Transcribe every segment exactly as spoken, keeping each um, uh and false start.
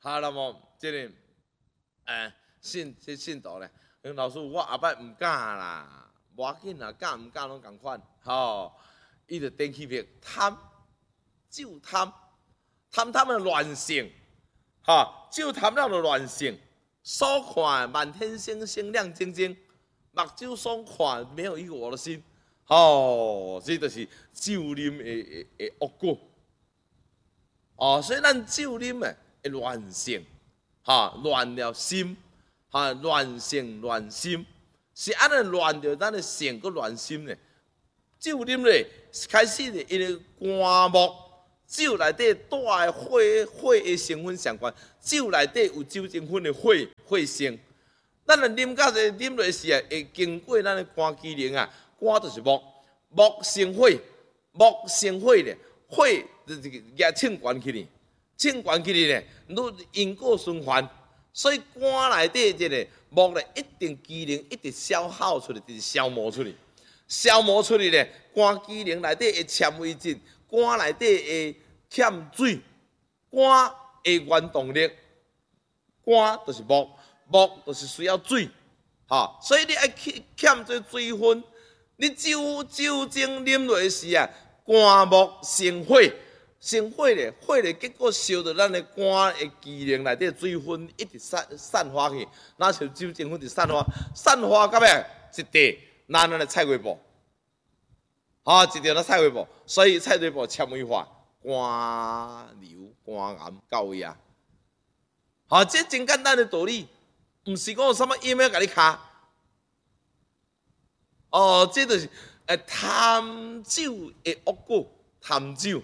哈，那么这个，诶，信这信徒咧，老师我后摆唔敢啦，无要紧啦，敢唔敢拢共款，吼，伊就顶起别贪，就贪，贪贪的乱性，哈，就贪了的乱性，所看满天星星亮晶晶，目睭所看没有一个我的心，哦，这就是酒啉的的恶果。哦，所以咱酒啉诶会乱性，哈，乱了心，哈，乱性乱心，是安尼乱着咱的性个乱心呢。酒啉咧开始咧，因为肝木酒内底带的火火的成分相关，酒内底有酒精酚的火火性，咱若啉到这啉落时啊，会经过咱的肝机能啊，肝就是木，木生火，木生火咧，火。就是也称悬起哩，称悬起哩咧，愈因果循环，所以肝内底这个木咧一定机能一直消耗出来，就是消磨出来，消磨出来咧，肝机能内底会纤维质，肝内底会欠水，肝会原动力，肝就是木，木就是需要水，哈，所以你爱欠欠这水分，你酒酒精啉落时啊，肝木生火。生火咧，火咧，结果烧到咱的肝的机能内底水分一直散散发去，那像酒精分就散发，散发到尾一地，咱咱的菜瓜布，啊，一条那菜瓜布，所以菜瓜布纤维化，肝瘤、肝癌到位啊。好，这真简单的道理，唔是讲有什么 email 甲你卡，哦，这就是诶贪酒的恶果，贪酒。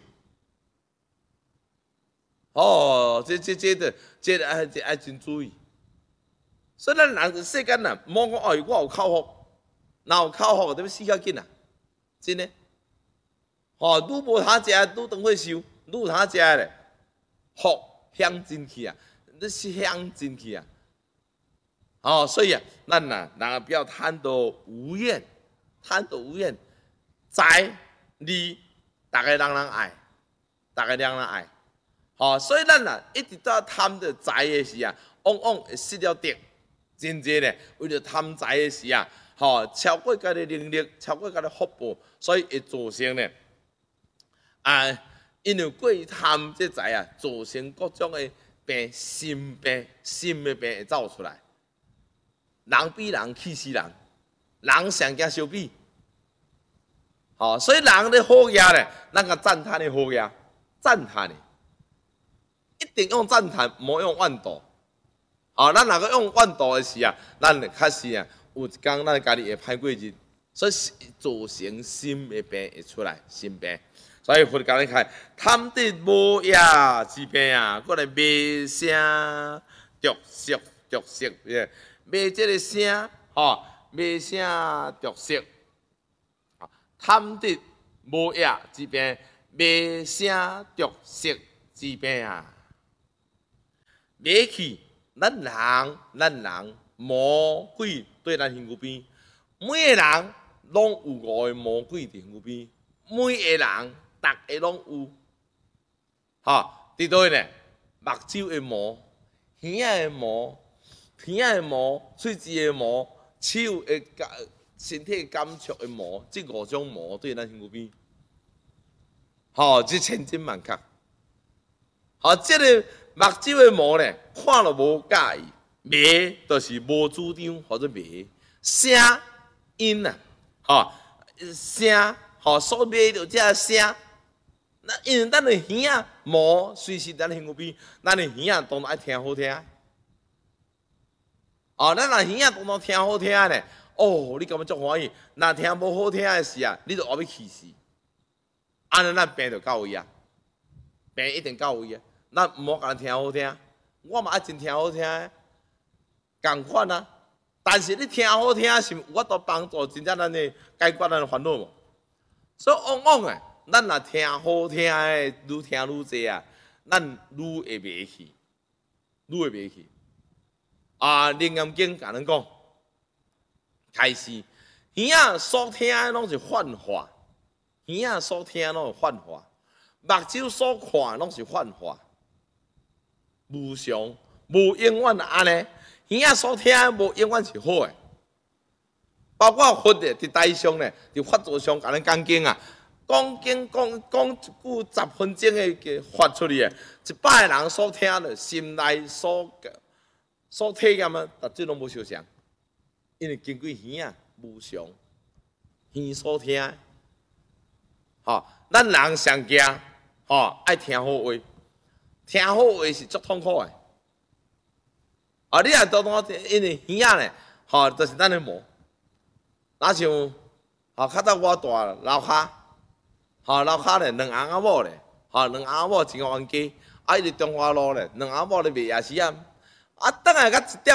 哦，这这这的，这爱这爱真注意。所以咱人世间呐，莫讲哦，我有口福，哪有口福就要死较紧啊！真的。哦，愈无通食，愈当会受，愈有通食咧，福享进去啊，你是享进去啊。哦，所以啊，咱呐，人不要贪得无厌，贪得无厌，财利，大家人人爱，大家人人爱。哦，所以咱啊一直到贪着财的时啊，往往会失了德，真济咧。为了贪财的时啊，吼、哦、超过家己能力，超过家己福报，所以会造成咧啊，因为过于贪这财啊，造成各种的病，心病、心的病会走出来。人比人气死人，人上惊相比。哦，所以人咧好嘢咧，咱个赞叹的好嘢，赞叹的。一定用赞叹，莫用万度。啊，咱若个用万度的时啊，咱确实啊，有一天咱家己会歹过日，所以造成心的病会出来，心病。所以佛教你看，贪得无业之病啊，过来卖声、着色、着色，卖这个声，吼，卖声、着色，贪得无业之病，卖声、着色之病啊。买去，咱人，咱人魔鬼对咱身躯边，每个人拢有五个魔鬼伫身躯边，每个人逐个拢有，哈，伫倒呢？目睭的魔，耳仔的魔，鼻仔的魔，喙齿的魔，手的感，身体感触的魔，这五种魔对咱身躯边，好，这千真万确，好，这个。目睭的魔咧，看了无介意，迷就是无主张或者迷，声音啊，吼声，吼所迷着这声，那因为咱的耳仔魔随时咱身躯边，咱的耳仔当然爱听好听，哦，咱若耳仔当然听好听咧，哦，你感觉足欢喜，若听无好听的时啊，你就后要气死，安尼咱病就到位啊，病一定到位啊。咱毋好甲人听好听，我嘛爱真听好听的，共款啊。但是你听好听是有法度帮助真正咱的解决咱的烦恼无？所以往往诶，咱若听好听的，愈听愈济啊，咱愈会袂去，愈会袂去。啊，《楞严经》甲咱讲，开始耳仔所听的拢是幻化，耳仔所听拢是幻化，目睭所看拢是幻化。 无常，无永远安尼。耳仔所听无永远是好诶。包括佛的伫台上咧，伫法座上甲咱讲经啊，讲经讲讲一句十分钟的发出去诶，一百个人所听的，心内所所体验啊，逐即拢无相像，因为经过耳啊无常，耳所听，吼、哦，咱人上惊，吼、哦，爱听好话，听好话是足痛苦诶。啊，你若多多因为耳仔咧，吼、哦，就是咱的毛。若像，吼，较早我大楼骹，吼，楼骹咧，两翁仔某咧，吼，两翁仔某真冤家，啊，伊伫中华路咧，两翁仔某咧卖夜市啊，啊，等下到一点。